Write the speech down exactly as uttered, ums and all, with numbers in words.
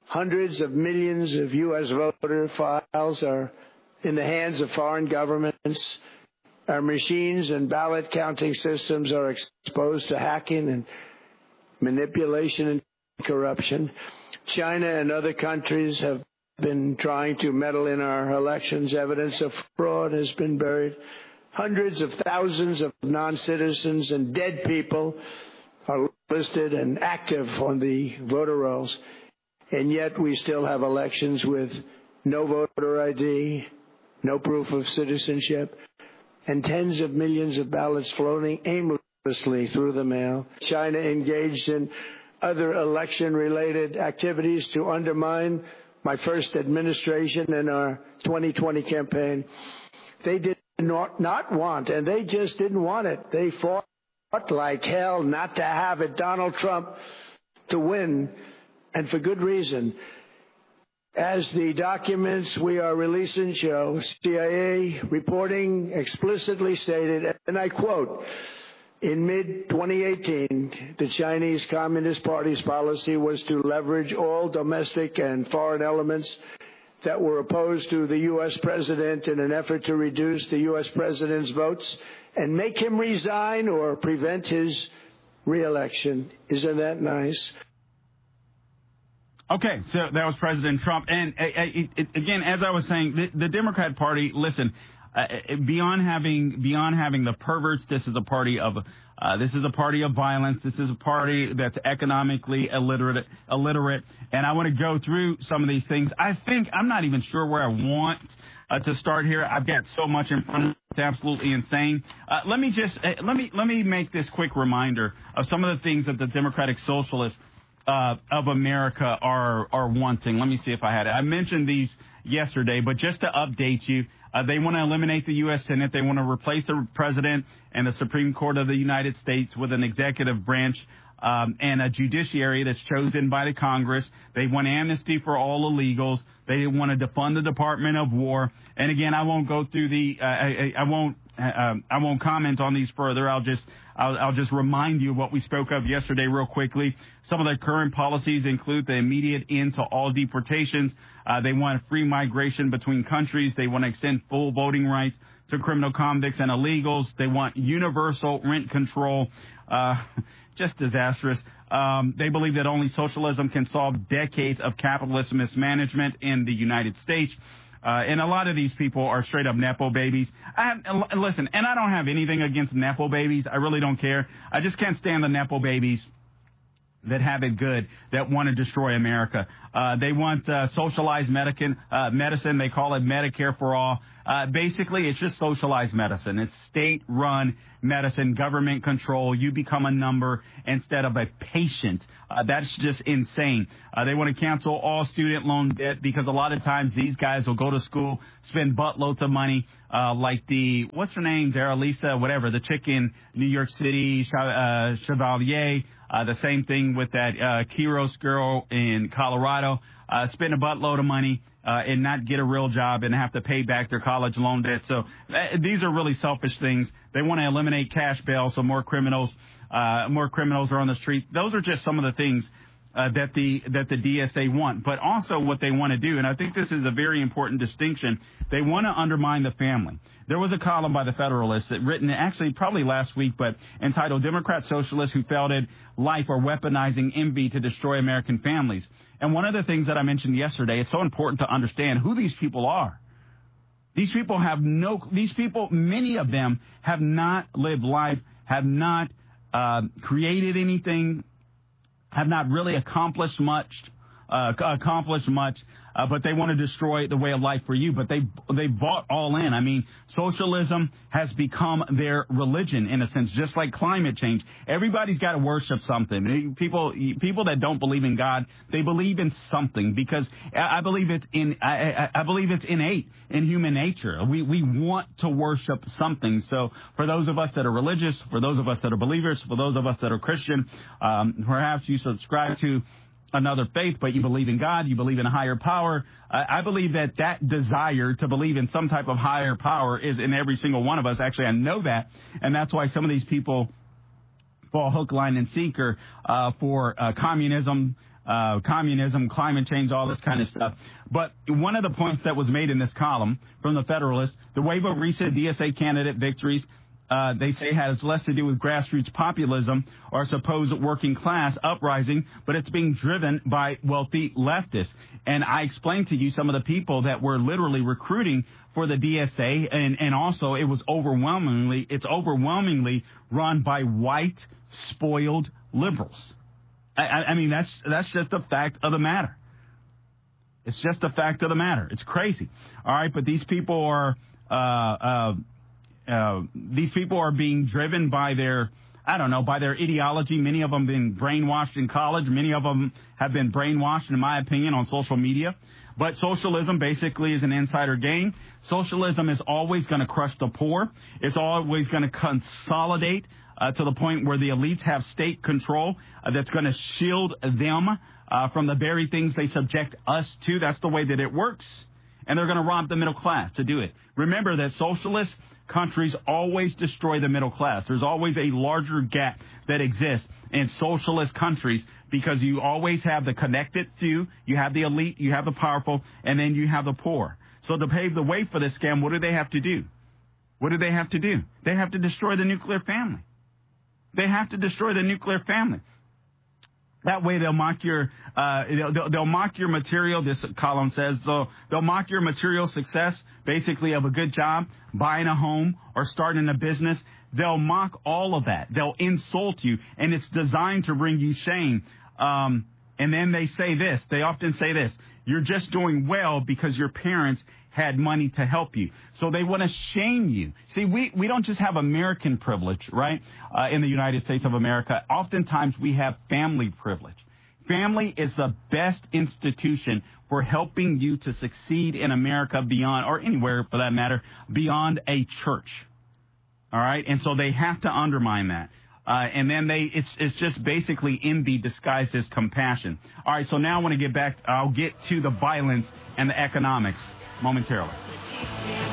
Hundreds of millions of U S voter files are in the hands of foreign governments. Our machines and ballot counting systems are exposed to hacking and manipulation and corruption. China and other countries have been trying to meddle in our elections. Evidence of fraud has been buried. Hundreds of thousands of non-citizens and dead people are listed and active on the voter rolls. And yet we still have elections with no voter I D, no proof of citizenship, and tens of millions of ballots floating aimlessly through the mail. China engaged in other election-related activities to undermine my first administration and our twenty twenty campaign. They did not, not want, and they just didn't want it. They fought like hell not to have it, Donald Trump, to win, and for good reason. As the documents we are releasing show, C I A reporting explicitly stated, and I quote, in mid twenty eighteen, the Chinese Communist Party's policy was to leverage all domestic and foreign elements that were opposed to the U S president in an effort to reduce the U S president's votes and make him resign or prevent his reelection. Isn't that nice? Okay, so that was President Trump. And uh, it, it, again, as I was saying, the, the Democrat Party, listen, uh, beyond having beyond having the perverts, this is a party of uh, this is a party of violence. This is a party that's economically illiterate, illiterate. And I want to go through some of these things. I think I'm not even sure where I want uh, to start here. I've got so much in front of me. It's absolutely insane. Uh, let me just uh, let me let me make this quick reminder of some of the things that the Democratic Socialists Uh, of America are are wanting. Let me see if I had it. I mentioned these yesterday, but just to update you, uh, they want to eliminate the U S Senate. They want to replace the president and the Supreme Court of the United States with an executive branch um, and a judiciary that's chosen by the Congress. They want amnesty for all illegals. They want to defund the Department of War. And again, I won't go through the. Uh, I, I won't. Uh, I won't comment on these further. I'll just I'll, I'll just remind you what we spoke of yesterday real quickly. Some of their current policies include the immediate end to all deportations. Uh, they want free migration between countries. They want to extend full voting rights to criminal convicts and illegals. They want universal rent control. Uh, just disastrous. Um, they believe that only socialism can solve decades of capitalist mismanagement in the United States. Uh, and a lot of these people are straight up Nepo babies. I have, listen, and I don't have anything against Nepo babies. I really don't care. I just can't stand the Nepo babies that have it good, that want to destroy America. Uh, they want uh, socialized medicine, uh, medicine. They call it Medicare for all. Uh, basically, it's just socialized medicine. It's state-run medicine, government control. You become a number instead of a patient. Uh, that's just insane. Uh, they want to cancel all student loan debt because a lot of times these guys will go to school, spend buttloads of money, uh, like the, what's her name, Dara Lisa, whatever, the chick in New York City, uh, Chevalier. Uh, the same thing with that uh, Kiros girl in Colorado. Uh, spend a buttload of money uh, and not get a real job and have to pay back their college loan debt. So uh, these are really selfish things. They want to eliminate cash bail so more criminals, uh, more criminals are on the street. Those are just some of the things uh, that the that the D S A want. But also what they want to do, and I think this is a very important distinction, they want to undermine the family. There was a column by the Federalist that written actually probably last week, but entitled Democrat Socialists Who Failed Life Are Weaponizing Envy to Destroy American Families. And one of the things that I mentioned yesterday, it's so important to understand who these people are. These people have no, these people, many of them have not lived life, have not uh, created anything, have not really accomplished much, uh, accomplished much. Uh, but they want to destroy the way of life for you. But they they bought all in. I mean, socialism has become their religion in a sense, just like climate change. Everybody's got to worship something. People people that don't believe in God, they believe in something because I believe it's in I, I, I believe it's innate in human nature. We we want to worship something. So for those of us that are religious, for those of us that are believers, for those of us that are Christian, um, perhaps you subscribe to another faith, but you believe in God, you believe in a higher power. Uh, I believe that that desire to believe in some type of higher power is in every single one of us. Actually, I know that, and that's why some of these people fall hook, line, and sinker uh, for uh, communism, uh, communism, climate change, all this kind of stuff. But one of the points that was made in this column from the Federalist, the wave of recent D S A candidate victories, Uh, they say has less to do with grassroots populism or supposed working class uprising, but it's being driven by wealthy leftists. And I explained to you some of the people that were literally recruiting for the D S A, and, and also it was overwhelmingly, it's overwhelmingly run by white, spoiled liberals. I, I, I mean, that's that's just a fact of the matter. It's just a fact of the matter. It's crazy. All right, but these people are... Uh, uh, Uh, these people are being driven by their, I don't know, by their ideology. Many of them have been brainwashed in college. Many of them have been brainwashed, in my opinion, on social media. But socialism basically is an insider game. Socialism is always going to crush the poor. It's always going to consolidate uh, to the point where the elites have state control uh, that's going to shield them uh, from the very things they subject us to. That's the way that it works. And they're going to rob the middle class to do it. Remember that socialists countries always destroy the middle class. There's always a larger gap that exists in socialist countries because you always have the connected few, you have the elite, you have the powerful, and then you have the poor. So to pave the way for this scam, what do they have to do? What do they have to do? They have to destroy the nuclear family. They have to destroy the nuclear family. That way they'll mock your uh, they'll, they'll mock your material. This column says they'll, they'll mock your material success, basically of a good job, buying a home or starting a business. They'll mock all of that. They'll insult you, and it's designed to bring you shame. Um, and then they say this. They often say this. You're just doing well because your parents had money to help you. So they want to shame you. See, we, we don't just have American privilege, right, uh, in the United States of America. Oftentimes we have family privilege. Family is the best institution for helping you to succeed in America beyond, or anywhere for that matter, beyond a church. All right? And so they have to undermine that. Uh, and then they, it's, it's just basically envy disguised as compassion. All right, so now I want to get back, I'll get to the violence and the economics momentarily.